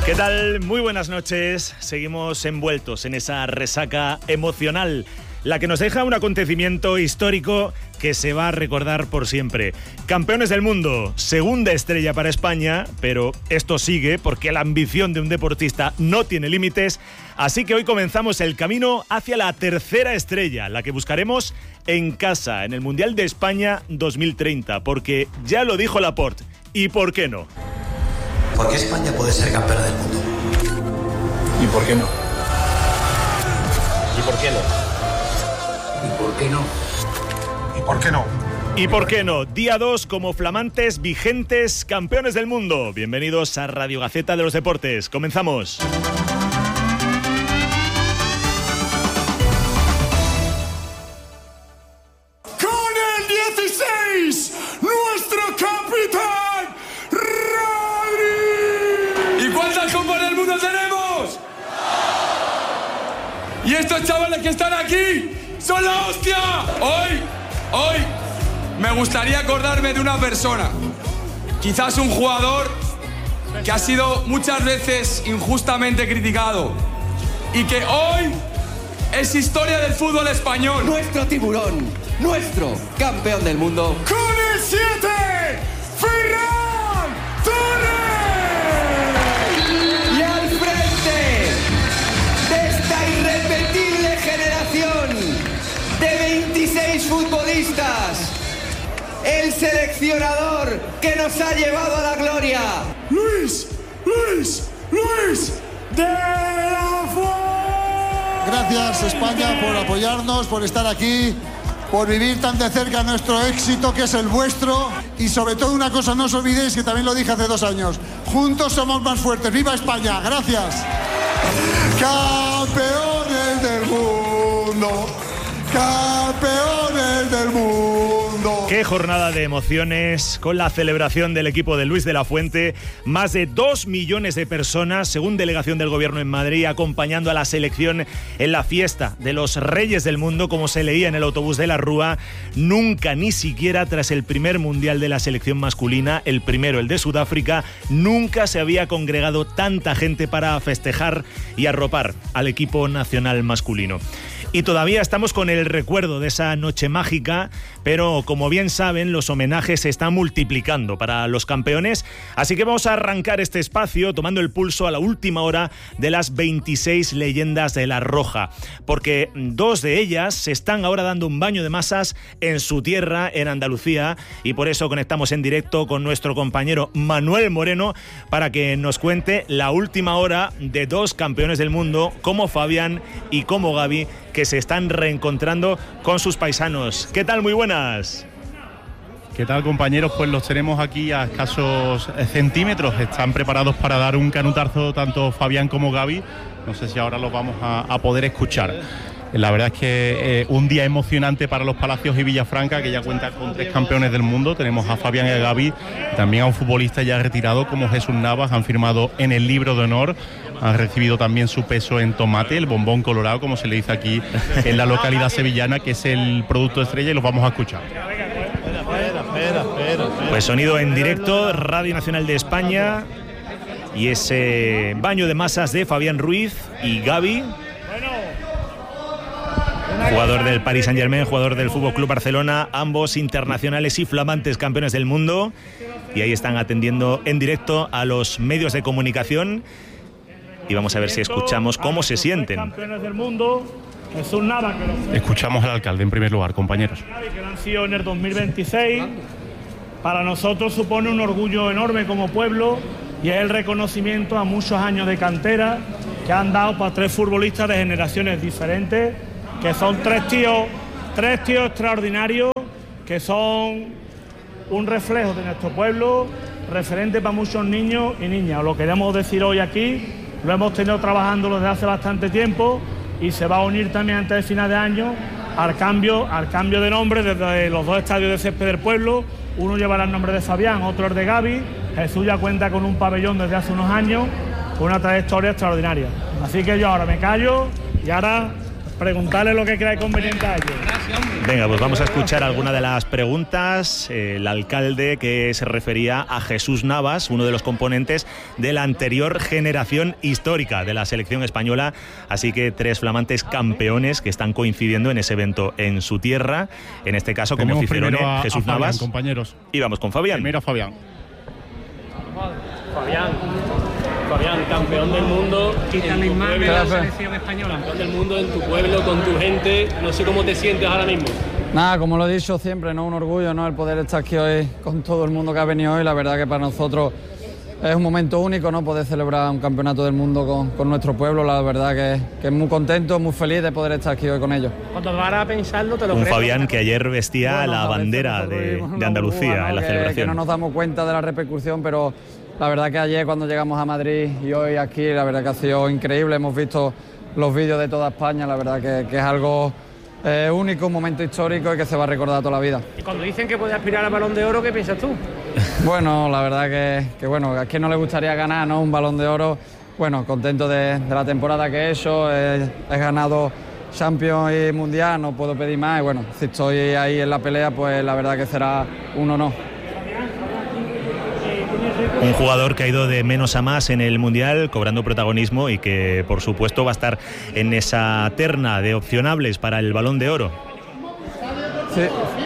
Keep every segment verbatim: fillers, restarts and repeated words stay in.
¿Qué tal? Muy buenas noches. Seguimos envueltos en esa resaca emocional, la que nos deja un acontecimiento histórico que se va a recordar por siempre. Campeones del mundo, segunda estrella para España, pero esto sigue porque la ambición de un deportista no tiene límites, así que hoy comenzamos el camino hacia la tercera estrella, la que buscaremos en casa, en el Mundial de España dos mil treinta, porque ya lo dijo Laporte, ¿y por qué no? ¿Por qué España puede ser campeona del mundo? ¿Y por qué no? ¿Y por qué no? ¿Y por qué no? ¿Y por qué no? ¿Y por qué no? Día dos como flamantes, vigentes campeones del mundo. Bienvenidos a Radio Gaceta de los Deportes. Comenzamos. Con el dieciséis, nuestro capitán, Rodri. ¿Y cuántas copas del mundo tenemos? Y estos chavales que están aquí son la hostia. Hoy, hoy, me gustaría acordarme de una persona. Quizás un jugador que ha sido muchas veces injustamente criticado y que hoy es historia del fútbol español. Nuestro tiburón, nuestro campeón del mundo. Con el siete, Ferran Torres. Y al frente de esta irrepetible generación de veintiséis futbolistas, el seleccionador que nos ha llevado a la gloria, Luis, Luis, Luis de la Fuente. Gracias España por apoyarnos, por estar aquí, por vivir tan de cerca nuestro éxito que es el vuestro, y sobre todo una cosa, no os olvidéis que también lo dije hace dos años, juntos somos más fuertes. ¡Viva España! ¡Gracias! ¡Campeones del mundo! ¡Campeones del mundo! Qué jornada de emociones con la celebración del equipo de Luis de la Fuente. Más de dos millones de personas, según delegación del gobierno en Madrid, acompañando a la selección en la fiesta de los Reyes del Mundo, como se leía en el autobús de la Rúa. Nunca, ni siquiera tras el primer mundial de la selección masculina, el primero, el de Sudáfrica, nunca se había congregado tanta gente para festejar y arropar al equipo nacional masculino. Y todavía estamos con el recuerdo de esa noche mágica, pero como bien saben, los homenajes se están multiplicando para los campeones, así que vamos a arrancar este espacio tomando el pulso a la última hora de las veintiséis leyendas de la Roja, porque dos de ellas se están ahora dando un baño de masas en su tierra, en Andalucía, y por eso conectamos en directo con nuestro compañero Manuel Moreno para que nos cuente la última hora de dos campeones del mundo, como Fabián y como Gaby, que se están reencontrando con sus paisanos. ¿Qué tal? Muy buenas. ¿Qué tal, compañeros? Pues los tenemos aquí a escasos centímetros. Están preparados para dar un canutazo tanto Fabián como Gaby. No sé si ahora los vamos a, a poder escuchar. La verdad es que eh, un día emocionante para los Palacios y Villafranca, que ya cuenta con tres campeones del mundo. Tenemos a Fabián y a Gaby, también a un futbolista ya retirado como Jesús Navas. Han firmado en el libro de honor, han recibido también su peso en tomate, el bombón colorado, como se le dice aquí en la localidad sevillana, que es el producto estrella, y los vamos a escuchar. Pues sonido en directo, Radio Nacional de España, y ese baño de masas de Fabián Ruiz y Gaby, jugador del Paris Saint-Germain, jugador del F C Barcelona, ambos internacionales y flamantes campeones del mundo, y ahí están atendiendo en directo a los medios de comunicación, y vamos a ver si escuchamos cómo se sienten. Campeones del mundo, Jesús Navas, que lo Escuchamos al alcalde en primer lugar, compañeros. que lo han sido en el dos mil veintiséis. Para nosotros supone un orgullo enorme como pueblo, y es el reconocimiento a muchos años de cantera que han dado para tres futbolistas de generaciones diferentes, que son tres tíos, tres tíos extraordinarios, que son un reflejo de nuestro pueblo, referente para muchos niños y niñas. Os lo queremos decir hoy aquí, lo hemos tenido trabajando desde hace bastante tiempo, y se va a unir también antes de final de año al cambio, al cambio de nombre desde los dos estadios de césped del pueblo. Uno llevará el nombre de Fabián, otro el de Gaby. Jesús ya cuenta con un pabellón desde hace unos años, con una trayectoria extraordinaria. Así que yo ahora me callo y ahora preguntarle lo que creáis conveniente a ellos. Venga, pues vamos a escuchar alguna de las preguntas. El alcalde que se refería a Jesús Navas, uno de los componentes de la anterior generación histórica de la selección española. Así que tres flamantes campeones que están coincidiendo en ese evento en su tierra. En este caso, como Cicerone, a, Jesús a Fabián, Navas. Compañeros. Y vamos con Fabián. Primero a Fabián. Fabián. Fabián, campeón del mundo en tu pueblo, la selección española, campeón del mundo en tu pueblo, con tu gente. No sé cómo te sientes ahora mismo. Nada, como lo he dicho siempre, ¿no? Un orgullo, ¿no? El poder estar aquí hoy con todo el mundo que ha venido hoy. La verdad que para nosotros es un momento único, ¿no? Poder celebrar un campeonato del mundo con, con nuestro pueblo. La verdad que, que es muy contento, muy feliz de poder estar aquí hoy con ellos. Cuando vas a pensarlo, te lo Un crees. Fabián que ayer vestía Bueno, la bandera de, de Andalucía, burbuja, ¿no? en la que, celebración. Que no nos damos cuenta de la repercusión, pero la verdad que ayer cuando llegamos a Madrid y hoy aquí, la verdad que ha sido increíble. Hemos visto los vídeos de toda España, la verdad que, que es algo eh, único, un momento histórico y que se va a recordar toda la vida. Y cuando dicen que puede aspirar al Balón de Oro, ¿qué piensas tú? Bueno, la verdad que, que bueno, a quién no le gustaría ganar, ¿no? Un Balón de Oro. Bueno, contento de, de la temporada que he hecho, he, he ganado Champions y Mundial, no puedo pedir más y bueno, si estoy ahí en la pelea, pues la verdad que será un honor. Un jugador que ha ido de menos a más en el Mundial, cobrando protagonismo y que, por supuesto, va a estar en esa terna de opcionables para el Balón de Oro. Sí,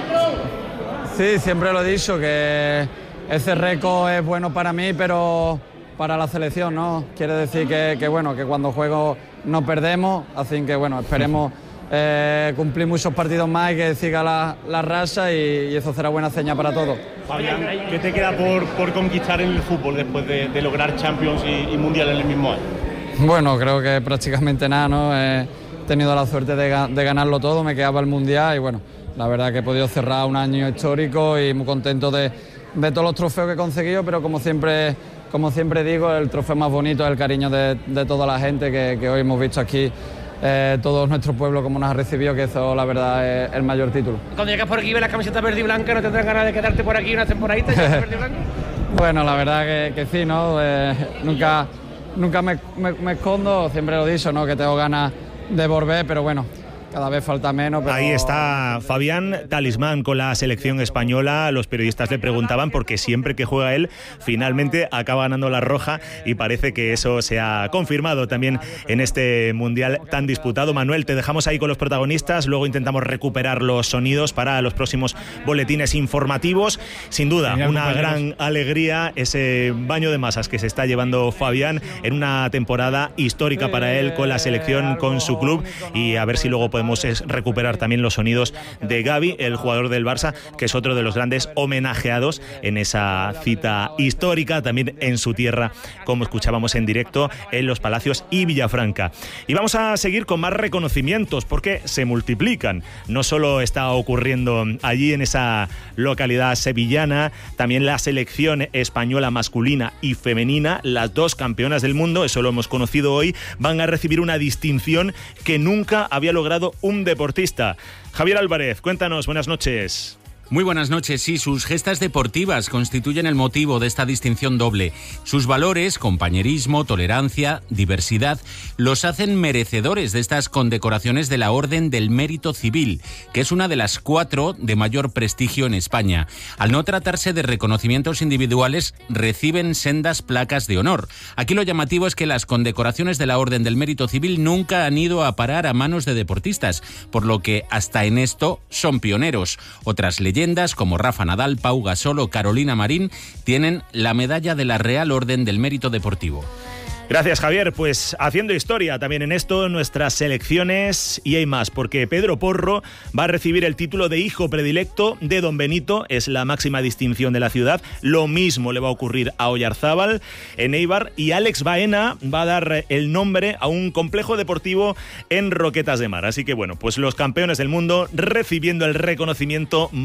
sí, siempre lo he dicho, que ese récord es bueno para mí, pero para la selección, ¿no? Quiere decir que, que, bueno, que cuando juego no perdemos, así que, bueno, esperemos eh, cumplir muchos partidos más y que siga la, la raza y, y eso será buena seña para todos. Fabián, ¿qué te queda por, por conquistar en el fútbol después de, de lograr Champions y, y Mundial en el mismo año? Bueno, creo que prácticamente nada, ¿no? He tenido la suerte de, de ganarlo todo, me quedaba el Mundial y bueno, la verdad que he podido cerrar un año histórico y muy contento de, de todos los trofeos que he conseguido, pero como siempre, como siempre digo, el trofeo más bonito es el cariño de, de toda la gente que, que hoy hemos visto aquí. Eh, todo nuestro pueblo como nos ha recibido, que eso la verdad es el mayor título. Cuando llegas por aquí y ves la camiseta verde y blanca, ¿no tendrás ganas de quedarte por aquí una temporadita y verde y blanca? Bueno, la verdad que, que sí, ¿no? Eh, nunca nunca me, me, me escondo, siempre lo he dicho, ¿no? Que tengo ganas de volver, pero bueno, cada vez falta menos. Pero... Ahí está Fabián, talismán con la selección española. Los periodistas le preguntaban porque siempre que juega él, finalmente acaba ganando la roja y parece que eso se ha confirmado también en este Mundial tan disputado. Manuel, te dejamos ahí con los protagonistas, luego intentamos recuperar los sonidos para los próximos boletines informativos. Sin duda, Genial, una gran alegría ese baño de masas que se está llevando Fabián en una temporada histórica para él con la selección, con su club, y a ver si luego podemos recuperar también los sonidos de Gavi, el jugador del Barça, que es otro de los grandes homenajeados en esa cita histórica, también en su tierra, como escuchábamos en directo en Los Palacios y Villafranca. Y vamos a seguir con más reconocimientos porque se multiplican. No solo está ocurriendo allí en esa localidad sevillana, también la selección española masculina y femenina, las dos campeonas del mundo, eso lo hemos conocido hoy, van a recibir una distinción que nunca había logrado un deportista. Javier Álvarez, cuéntanos, buenas noches. Muy buenas noches. Sí, sus gestas deportivas constituyen el motivo de esta distinción doble. Sus valores, compañerismo, tolerancia, diversidad, los hacen merecedores de estas condecoraciones de la Orden del Mérito Civil, que es una de las cuatro de mayor prestigio en España. Al no tratarse de reconocimientos individuales, reciben sendas placas de honor. Aquí lo llamativo es que las condecoraciones de la Orden del Mérito Civil nunca han ido a parar a manos de deportistas, por lo que hasta en esto son pioneros. Otras leyendas Leyendas como Rafa Nadal, Pau Gasol o Carolina Marín tienen la medalla de la Real Orden del Mérito Deportivo. Gracias, Javier. Pues haciendo historia también en esto, nuestras selecciones, y hay más, porque Pedro Porro va a recibir el título de hijo predilecto de Don Benito, es la máxima distinción de la ciudad. Lo mismo le va a ocurrir a Oyarzábal en Eibar, y Alex Baena va a dar el nombre a un complejo deportivo en Roquetas de Mar. Así que bueno, pues los campeones del mundo recibiendo el reconocimiento